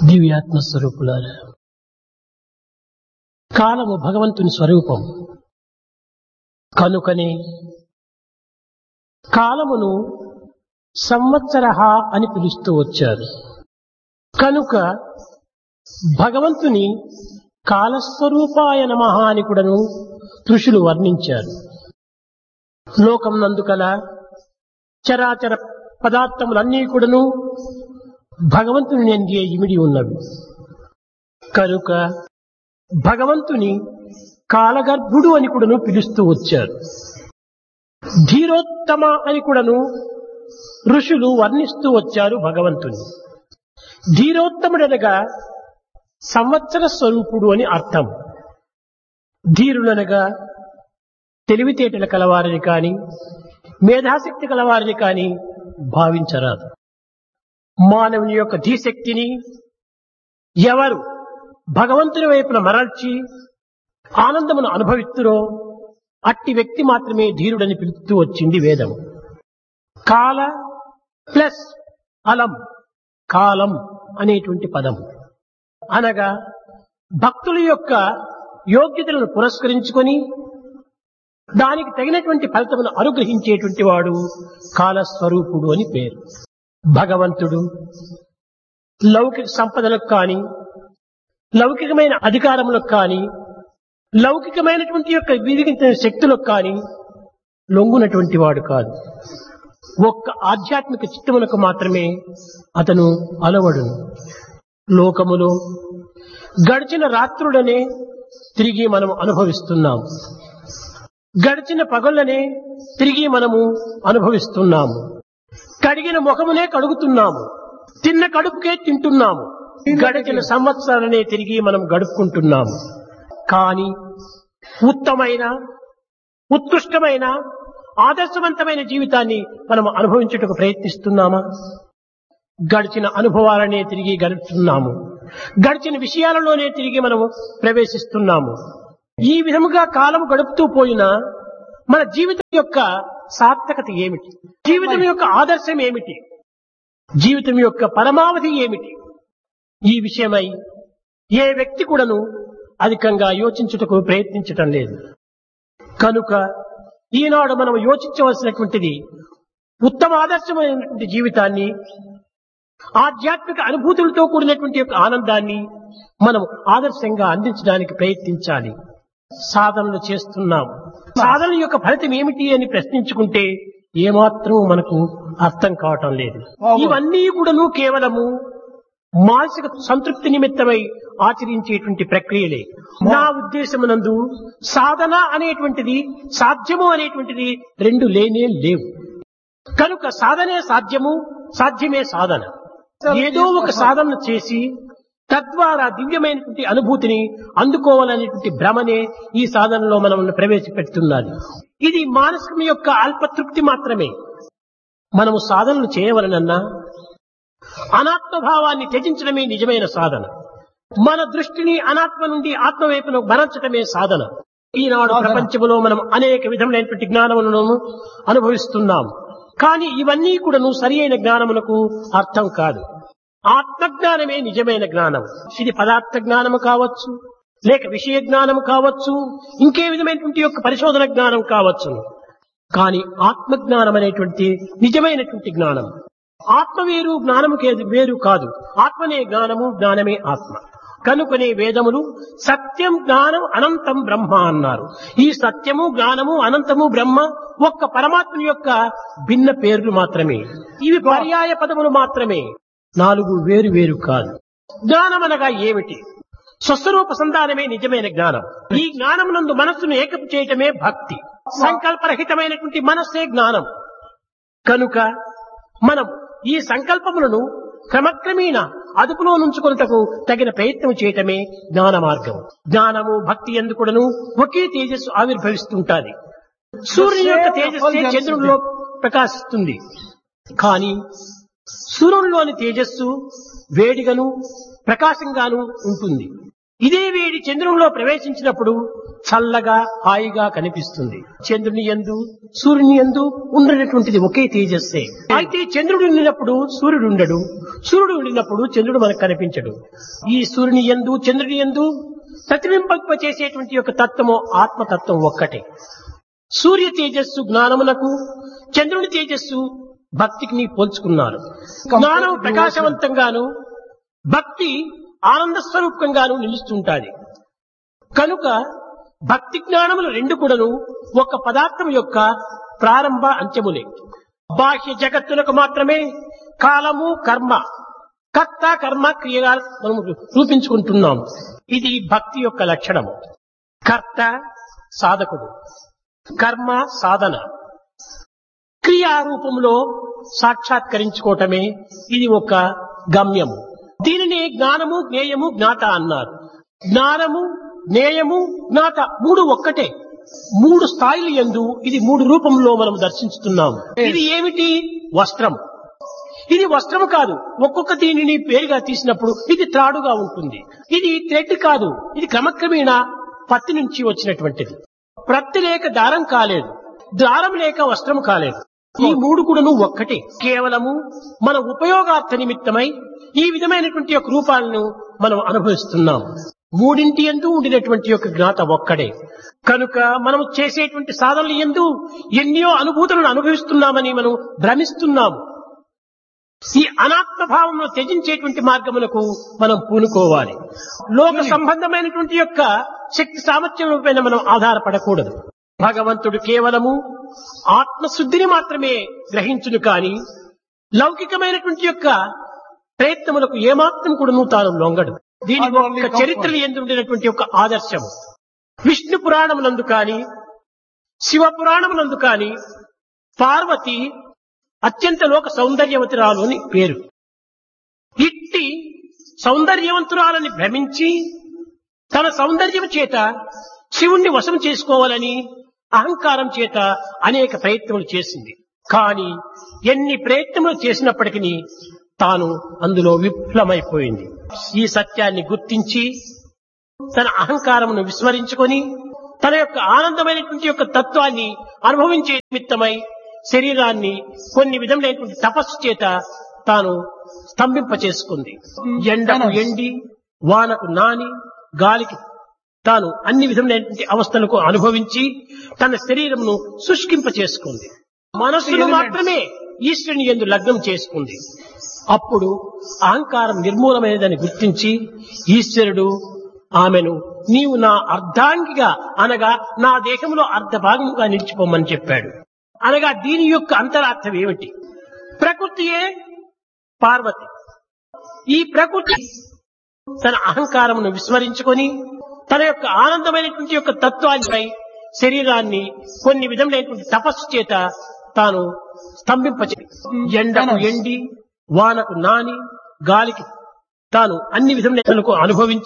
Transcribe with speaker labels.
Speaker 1: దివ్యాత్మ స్వరూపులారా, కాలము భగవంతుని స్వరూపం కనుకనే కాలమును సంవత్సరః అని పిలుస్తూ వచ్చారు. కనుక భగవంతుని కాలస్వరూపాయ నమః అని కూడాను ఋషులు వర్ణించారు. లోకం నందు కల చరాచర పదార్థములన్నీ కూడాను భగవంతుని నందే ఇమిడి ఉన్నవి. కనుక భగవంతుని కాలగర్భుడు అని కూడాను పిలుస్తూ వచ్చారు. ధీరోత్తమ అని కూడాను ఋషులు వర్ణిస్తూ వచ్చారు భగవంతుని. ధీరోత్తముడనగా సంవత్సర స్వరూపుడు అని అర్థం. ధీరులనగా తెలివితేటల కలవారిని కాని మేధాశక్తి కలవారిని కాని భావించరాదు. మానవుని యొక్క ధీశక్తిని ఎవరు భగవంతుని వైపున మరల్చి ఆనందమును అనుభవిస్తురో అట్టి వ్యక్తి మాత్రమే ధీరుడని పిలుస్తూ వచ్చింది వేదం. కాల ప్లస్ అలం, కాలం అనేటువంటి పదం అనగా భక్తుల యొక్క యోగ్యతలను పురస్కరించుకొని దానికి తగినటువంటి ఫలితమును అనుగ్రహించేటువంటి వాడు కాలస్వరూపుడు అని పేరు. భగవంతుడు లౌకిక సంపదలకు కాని లౌకికమైన అధికారములకు కాని లౌకికమైనటువంటి యొక్క విధించిన శక్తులకు కాని లొంగునటువంటి వాడు కాదు. ఒక్క ఆధ్యాత్మిక చిత్తములకు మాత్రమే అతను అలవడును. లోకములో గడిచిన రాత్రులనే తిరిగి మనము అనుభవిస్తున్నాము. గడిచిన పగళ్ళనే తిరిగి మనము అనుభవిస్తున్నాము. కడిగిన ముఖమునే కడుగుతున్నాము. తిన్న కడుపుకే తింటున్నాము. గడిచిన సంవత్సరాలనే తిరిగి మనం గడుపుకుంటున్నాము. కానీ ఉత్తమైన ఉత్కృష్టమైన ఆదర్శవంతమైన జీవితాన్ని మనం అనుభవించుటకు ప్రయత్నిస్తున్నామా? గడిచిన అనుభవాలనే తిరిగి గడుపుతున్నాము. గడిచిన విషయాలలోనే తిరిగి మనము ప్రవేశిస్తున్నాము. ఈ విధముగా కాలం గడుపుతూ పోయినా మన జీవితం యొక్క సార్థకత ఏమిటి? జీవితం యొక్క ఆదర్శం ఏమిటి? జీవితం యొక్క పరమావధి ఏమిటి? ఈ విషయమై ఏ వ్యక్తి కూడాను అధికంగా యోచించుటకు ప్రయత్నించటం లేదు. కనుక ఈనాడు మనం యోచించవలసినటువంటిది ఉత్తమ ఆదర్శమైనటువంటి జీవితాన్ని, ఆధ్యాత్మిక అనుభూతులతో కూడినటువంటి యొక్క ఆనందాన్ని మనం ఆదర్శంగా అందించడానికి ప్రయత్నించాలి. సాధనలు చేస్తున్నాం. సాధన యొక్క ఫలితం ఏమిటి అని ప్రశ్నించుకుంటే ఏమాత్రం మనకు అర్థం కావటం లేదు. ఇవన్నీ కూడాను కేవలము మానసిక సంతృప్తి నిమిత్తమై ఆచరించేటువంటి ప్రక్రియలే. నా ఉద్దేశమునందు సాధన అనేటువంటిది సాధ్యము అనేటువంటిది రెండు లేనే లేవు. కనుక సాధనే సాధ్యము, సాధ్యమే సాధన. ఏదో ఒక సాధన చేసి తద్వారా దివ్యమైనటువంటి అనుభూతిని అందుకోవాలనేటువంటి భ్రమనే ఈ సాధనలో మనం ప్రవేశపెడుతున్నది. ఇది మానసికం యొక్క అల్పతృప్తి మాత్రమే. మనము సాధనలు చేయవలనన్నా అనాత్మభావాన్ని త్యజించడమే నిజమైన సాధన. మన దృష్టిని అనాత్మ నుండి ఆత్మ వైపును మరల్చడమే సాధన. ఈనాడు ప్రపంచంలో మనం అనేక విధములైనటువంటి జ్ఞానములను అనుభవిస్తున్నాం. కానీ ఇవన్నీ కూడాను సరి అయిన జ్ఞానములకు అర్థం కాదు. ఆత్మజ్ఞానమే నిజమైన జ్ఞానం. ఇది పదార్థ జ్ఞానము కావచ్చు, లేక విషయ జ్ఞానము కావచ్చు, ఇంకే విధమైనటువంటి యొక్క పరిశోధన జ్ఞానం కావచ్చు. కానీ ఆత్మజ్ఞానం అనేటువంటి నిజమైనటువంటి జ్ఞానం. ఆత్మ వేరు, జ్ఞానము వేరు కాదు. ఆత్మనే జ్ఞానము, జ్ఞానమే ఆత్మ. కనుకనే వేదములు సత్యం జ్ఞానం అనంతం బ్రహ్మ అన్నారు. ఈ సత్యము, జ్ఞానము, అనంతము, బ్రహ్మ ఒక్క పరమాత్మ యొక్క భిన్న పేర్లు మాత్రమే. ఇవి పర్యాయ పదములు మాత్రమే, నాలుగు వేరు వేరు కాదు. జ్ఞానం అనగా ఏమిటి? స్వస్వరూప సంధానమే నిజమైన జ్ఞానం. ఈ జ్ఞానమునందు మనస్సును ఏకపు చేయటమే భక్తి. సంకల్పరహితమైనటువంటి మనస్సే జ్ఞానం. కనుక మనం ఈ సంకల్పములను క్రమక్రమేణా అదుపులో నుంచుకొనుటకు తగిన ప్రయత్నం చేయటమే జ్ఞాన మార్గం. జ్ఞానము, భక్తి ఎందుకుడను ఒకే తేజస్సు ఆవిర్భవిస్తుంటాది. సూర్యుని యొక్క తేజస్సే చంద్రుడిలో ప్రకాశిస్తుంది. కానీ సూర్యునిలోని తేజస్సు వేడిగాను ప్రకాశంగాను ఉంటుంది. ఇదే వేడి చంద్రునిలో ప్రవేశించినప్పుడు చల్లగా హాయిగా కనిపిస్తుంది. చంద్రుని యందు సూర్యుని యందు ఉండేటువంటిది ఒకే తేజస్సే. అయితే చంద్రుడు ఉండినప్పుడు సూర్యుడు ఉండడు, సూర్యుడు ఉండినప్పుడు చంద్రుడు మనకు కనిపించడు. ఈ సూర్యుని యందు చంద్రుని యందు ప్రతిబింబింప చేసేటువంటి యొక్క తత్వము ఆత్మతత్వం ఒక్కటే. సూర్య తేజస్సు జ్ఞానమునకు, చంద్రుని తేజస్సు భక్తికి నీ పోల్చుకున్నారు. జ్ఞానం ప్రకాశవంతంగాను, భక్తి ఆనంద స్వరూపంగాను నిలుస్తుంటాది. కనుక భక్తి జ్ఞానములు రెండు కూడాను ఒక పదార్థం యొక్క ప్రారంభ అంత్యములే. బాహ్య జగత్తులకు మాత్రమే కాలము, కర్మ, కర్త కర్మ క్రియగా మనం రూపించుకుంటున్నాం. ఇది భక్తి యొక్క లక్షణము. కర్త సాధకుడు, కర్మ సాధన, క్రియారూపంలో సాక్షాత్కరించుకోవటమే ఇది ఒక గమ్యము. దీనిని జ్ఞానము, జ్ఞేయము, జ్ఞాత అన్నారు. జ్ఞానము, జ్ఞేయము, జ్ఞాత మూడు ఒక్కటే. మూడు స్థాయిలు యందు ఇది మూడు రూపంలో మనం దర్శించుతున్నాము. ఇది ఏమిటి? వస్త్రం. ఇది వస్త్రము కాదు. ఒక్కొక్క దీనిని పేరుగా తీసినప్పుడు ఇది త్రాడుగా ఉంటుంది. ఇది థ్రెడ్ కాదు, ఇది క్రమక్రమేణా పత్తి నుంచి వచ్చినటువంటిది. ప్రత్తి లేక దారం కాలేదు, దారం లేక వస్త్రం కాలేదు. ఈ మూడు కూడాను ఒక్కటే. కేవలము మన ఉపయోగార్థ నిమిత్తమై ఈ విధమైనటువంటి యొక్క రూపాలను మనం అనుభవిస్తున్నాం. మూడింటి యందు ఉండినటువంటి యొక్క జ్ఞాత ఒక్కడే. కనుక మనం చేసేటువంటి సాధనలు యందు ఎన్నో అనుభూతులను అనుభవిస్తున్నామని మనం భ్రమిస్తున్నాము. ఈ అనాత్మభావంలో త్యజించేటువంటి మార్గములకు మనం పూనుకోవాలి. లోక సంబంధమైనటువంటి యొక్క శక్తి సామర్థ్యం పైన మనం ఆధారపడకూడదు. భగవంతుడు కేవలము ఆత్మశుద్ధిని మాత్రమే గ్రహించును కాని లౌకికమైనటువంటి యొక్క ప్రయత్నములకు ఏమాత్రం కూడాను తాను లొంగడు. దీని యొక్క చరిత్రలు ఎందుండినటువంటి ఒక ఆదర్శము. విష్ణు పురాణమునందు కాని, శివ పురాణమునందు కాని పార్వతి అత్యంత లోక సౌందర్యవతురాలు అని పేరు. ఇట్టి సౌందర్యవంతురాలని భ్రమించి తన సౌందర్యం చేత శివుణ్ణి వశం చేసుకోవాలని అహంకారం చేత అనేక ప్రయత్నములు చేసింది. కానీ ఎన్ని ప్రయత్నములు చేసినప్పటికీ తాను అందులో విఫలమైపోయింది. ఈ సత్యాన్ని గుర్తించి తన అహంకారమును విస్మరించుకొని తన యొక్క ఆనందమైనటువంటి యొక్క తత్వాన్ని అనుభవించే నిమిత్తమై శరీరాన్ని కొన్ని విధములైనటువంటి తపస్సు చేత తాను స్తంభింప చేసుకుంది. ఎండకు ఎండి, వానకు నాని, గాలికి తాను అన్ని విధములైనటువంటి అవస్థలకు అనుభవించి తన శరీరమును శుష్కింప చేసుకుంది. మనస్సును మాత్రమే ఈశ్వరుని యందు లగ్నం చేసుకుంది. అప్పుడు అహంకారం నిర్మూలమైనదని గుర్తించి ఈశ్వరుడు ఆమెను నీవు నా అర్ధాంగిగా అనగా నా దేహంలో అర్ధ భాగంగా నిలిచిపోమని చెప్పాడు. అనగా దీని యొక్క అంతరార్థం ఏమిటి? ప్రకృతియే పార్వతి. ఈ ప్రకృతి తన అహంకారమును విస్మరించుకొని తన యొక్క ఆనందమైనటువంటి యొక్క తత్వాన్ని శరీరాన్ని కొన్ని విధములైనటువంటి తపస్సు చేత తాను స్తంభింపచే ఎండకు ఎండి, వానకు నాని, గాలికి తాను అన్ని విధములకు అనుభవించి